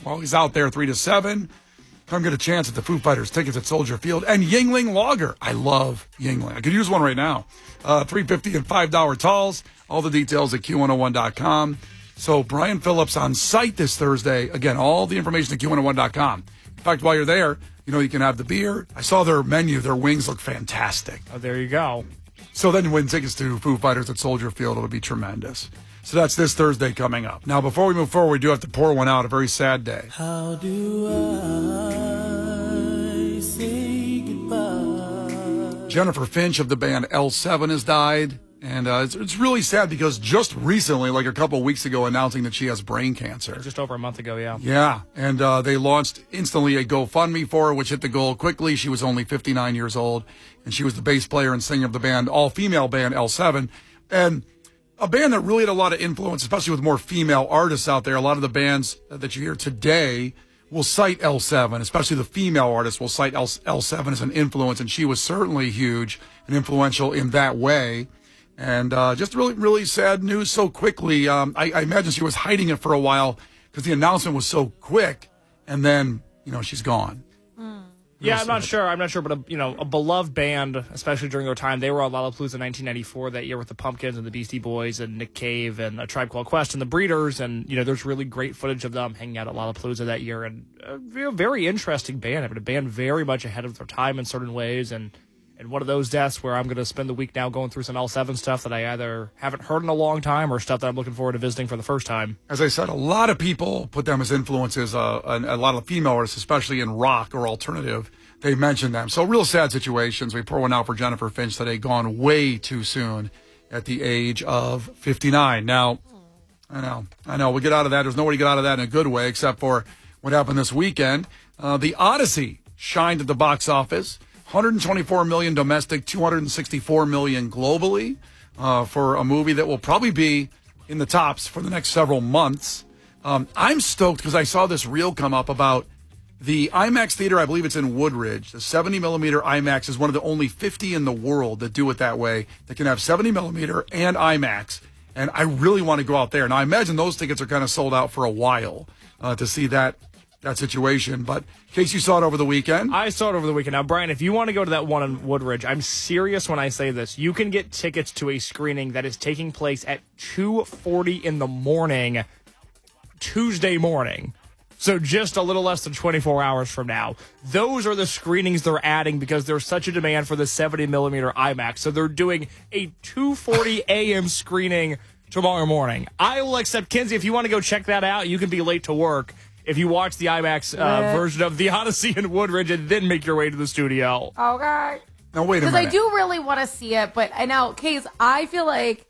while he's out there 3 to 7. Come get a chance at the Foo Fighters tickets at Soldier Field. And Yingling Lager. I love Yingling. I could use one right now. $3.50 and $5 talls. All the details at Q101.com. So Brian Phillips on site this Thursday. Again, all the information at Q101.com. In fact, while you're there, you can have the beer. I saw their menu. Their wings look fantastic. Oh, there you go. So then win tickets to Foo Fighters at Soldier Field. It'll be tremendous. So that's this Thursday coming up. Now, before we move forward, we do have to pour one out. A very sad day. How do I say goodbye? Jennifer Finch of the band L7 has died. And it's really sad because just recently, like a couple of weeks ago, announcing that she has brain cancer. Just over a month ago, yeah. Yeah, and they launched instantly a GoFundMe for her, which hit the goal quickly. She was only 59 years old, and she was the bass player and singer of the band, all-female band L7. And a band that really had a lot of influence, especially with more female artists out there. A lot of the bands that you hear today will cite L7, especially the female artists will cite L7 as an influence, and she was certainly huge and influential in that way. And just really, really sad news so quickly. I imagine she was hiding it for a while because the announcement was so quick, and then, she's gone. Yeah, I'm not sure, but a beloved band, especially during their time, they were on Lollapalooza in 1994 that year with the Pumpkins and the Beastie Boys and Nick Cave and A Tribe Called Quest and the Breeders, and there's really great footage of them hanging out at Lollapalooza that year, and a very interesting band. A band very much ahead of their time in certain ways, and one of those deaths where I'm going to spend the week now going through some L7 stuff that I either haven't heard in a long time or stuff that I'm looking forward to visiting for the first time. As I said, a lot of people put them as influences, and a lot of female artists, especially in rock or alternative, they mentioned them. So real sad situations. We pour one out for Jennifer Finch today, gone way too soon at the age of 59. Now, I know. We get out of that. There's no way to get out of that in a good way except for what happened this weekend. The Odyssey shined at the box office. 124 million domestic, 264 million globally for a movie that will probably be in the tops for the next several months. I'm stoked because I saw this reel come up about the IMAX theater. I believe it's in Woodridge. The 70 millimeter IMAX is one of the only 50 in the world that do it that way, that can have 70 millimeter and IMAX. And I really want to go out there. Now, I imagine those tickets are kind of sold out for a while to see that situation. But in case you saw it over the weekend. I saw it over the weekend. Now, Brian, if you want to go to that one in Woodridge, I'm serious when I say this. You can get tickets to a screening that is taking place at 2:40 in the morning, Tuesday morning. So just a little less than 24 hours from now. Those are the screenings they're adding because there's such a demand for the 70 millimeter IMAX. So they're doing a 2:40 a.m. screening tomorrow morning. I will accept, Kinsey, if you want to go check that out, you can be late to work if you watch the IMAX version of The Odyssey in Woodridge and then make your way to the studio. Okay. Now, wait a minute. Because I do really want to see it, but now, Case, I feel like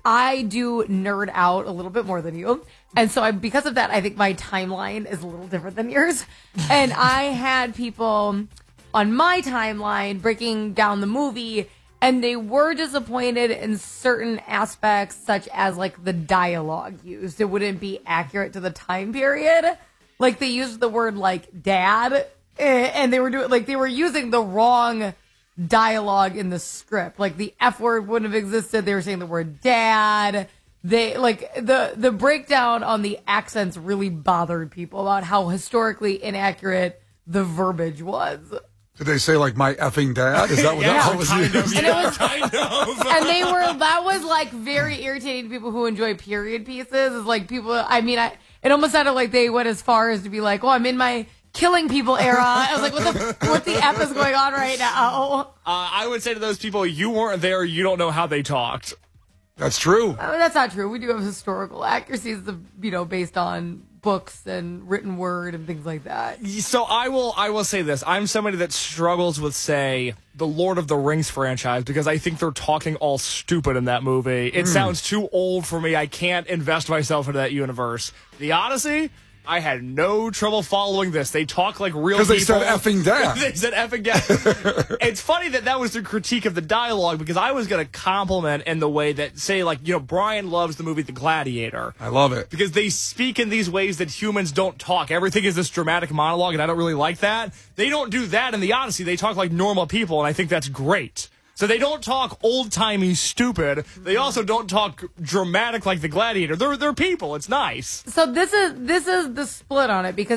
I do nerd out a little bit more than you. And so because of that, I think my timeline is a little different than yours. And I had people on my timeline breaking down the movie, and they were disappointed in certain aspects, such as like the dialogue used. It wouldn't be accurate to the time period. Like they used the word like dad, and they were using the wrong dialogue in the script. Like the F word wouldn't have existed. They were saying the word dad. They like the breakdown on the accents really bothered people about how historically inaccurate the verbiage was. Did they say like my effing dad? Is that what that was? Kind of, And it was kind of. and that was like very irritating to people who enjoy period pieces. Is like people. I mean, it almost sounded like they went as far as to be like, "Oh, I'm in my killing people era." I was like, what the F is going on right now? I would say to those people, you weren't there. You don't know how they talked. That's true. That's not true. We do have historical accuracies, based on books and written word and things like that. So I will say this. I'm somebody that struggles with, say, the Lord of the Rings franchise because I think they're talking all stupid in that movie. It sounds too old for me. I can't invest myself into that universe. The Odyssey, I had no trouble following this. They talk like real people. Because they said effing dad. They said effing dad. It's funny that was the critique of the dialogue because I was going to compliment in the way that, say, like, Brian loves the movie The Gladiator. I love it. Because they speak in these ways that humans don't talk. Everything is this dramatic monologue, and I don't really like that. They don't do that in The Odyssey. They talk like normal people, and I think that's great. So they don't talk old-timey stupid. They also don't talk dramatic like The Gladiator. They're people. It's nice. So this is the split on it because